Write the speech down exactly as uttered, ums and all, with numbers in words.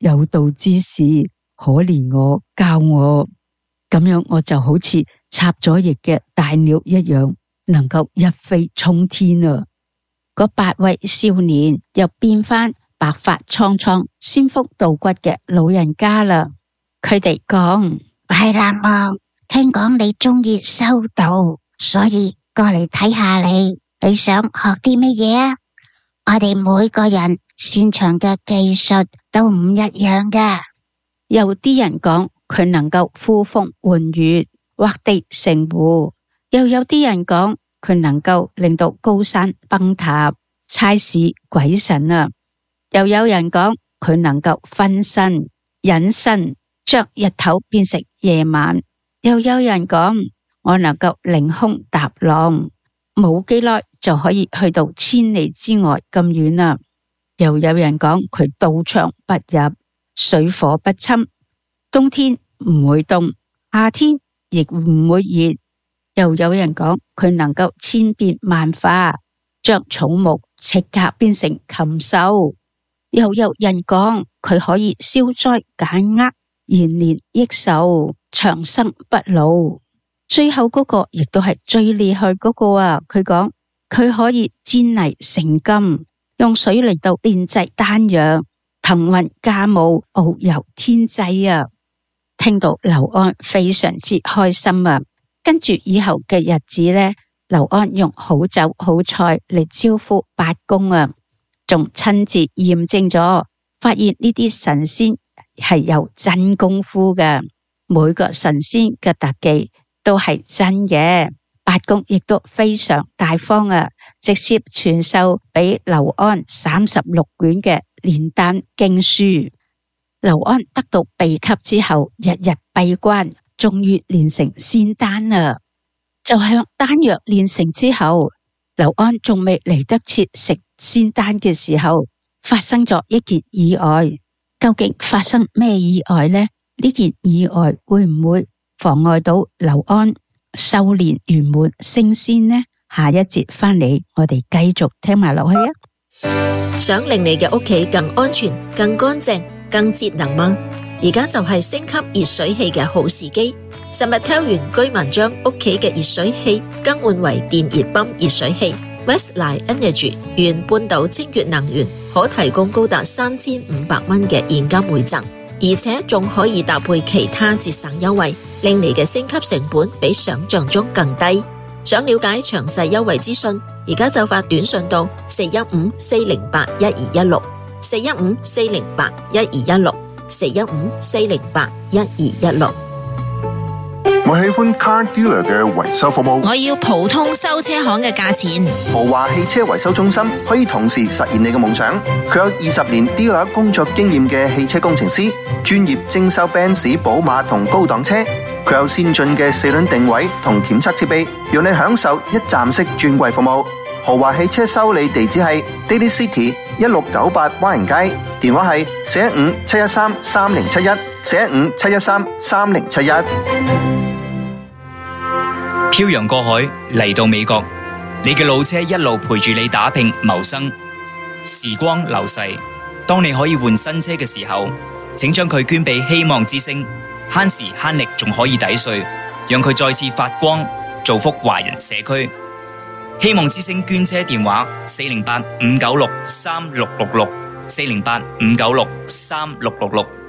有道之士，可憐我，教我，咁樣我就好似插咗翼嘅大鳥一樣，能夠一飛沖天啊！嗰八位少年又變返白髮蒼蒼、仙風道骨嘅老人家啦。佢哋講： 係啦，望，聽講你中意修道，所以過嚟睇下你。你想學啲乜嘢啊？我哋每個人擅長嘅技術都唔一樣㗎。 有啲人講佢能夠呼風喚雨、畫地成湖，又有啲人講佢能夠令到高山崩塌、差使鬼神啊！又有人講佢能夠分身、隱身，將日頭變成夜晚。又有人講我能夠凌空踏浪，冇幾耐就可以去到千里之外咁遠啦。又有人講佢刀槍不入、水火不侵，冬天唔會凍，夏天亦唔會熱。又有人講佢能夠千變萬化，將草木即刻變成禽獸。又有人講佢可以消災減厄、延年益壽、長生不老。最後嗰個亦都係最厲害嗰個啊！佢講佢可以煎泥成金，用水嚟到煉製丹藥，騰雲駕霧，遨遊天際啊！聽到劉安非常之開心啊！跟住以後嘅日子呢，劉安用好酒好菜嚟招呼八公啊，仲親自驗證咗，發現呢啲神仙係有真功夫嘅，每個神仙嘅特技都係真嘅。八公亦都非常大方啊，直接傳授俾劉安三十六卷嘅煉丹經書。劉安得到秘笈之後，日日閉關，終於煉成仙丹啊！就向丹藥煉成之後，劉安仲未嚟得切食仙丹嘅時候，發生咗一件意外。究竟發生咩意外呢？呢件意外會唔會妨礙到劉安修煉圓滿升仙呢？下一節翻嚟，我哋繼續聽埋落去啊！ 想令你嘅屋企更安全、更乾淨、更節能嗎？而家就係升級熱水器嘅好時機。Summertel 園居民將屋企嘅熱水器更換為電熱泵熱水器 Westline Energy 原半島清潔能源，可提供高達三千五百蚊嘅現金回贈，而且仲可以搭配其他節省優惠，令你嘅升級成本比想象中更低。想了解詳細優惠資訊，而家就發短信到四一五四零八一二一六四一五四零八一二一六四一五四零八一二一六。 我喜歡 Car Dealer 嘅維修服務。 我要普通修車行嘅價錢。 豪華汽車維修中心可以同時實現你嘅夢想。佢有二十年 dealer 工作經驗嘅汽車工程師，專業徵收 Benz、寶馬同高檔車。佢有先進嘅四輪定位同檢測設備，讓你享受一站式專櫃服務。豪華汽車修理地址係 Daly City 一六九八灣人街，電話係四一五七一三三零七一四一五七一三三零七一。 漂洋過海嚟到美國，你嘅老車一路陪住你打拼謀生。時光流逝，當你可以換新車嘅時候，請將佢捐俾希望之星，慳時慳力仲可以抵稅，讓佢再次發光，造福華人社區。希望之星捐車電話：四零八五九六三六六六四零八五九六三六六六。